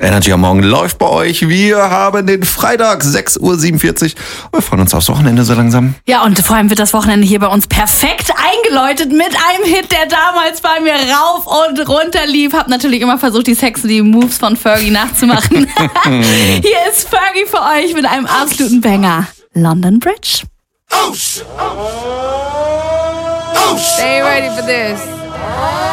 Energy am Morgen läuft bei euch. Wir haben den Freitag, 6:47 Uhr. Wir freuen uns aufs Wochenende so langsam. Ja, und vor allem wird das Wochenende hier bei uns perfekt eingeläutet mit einem Hit, der damals bei mir rauf und runter lief. Hab natürlich immer versucht, die sexy Moves von Fergie nachzumachen. Hier ist Fergie für euch mit einem absoluten Banger. London Bridge. Stay ready for this.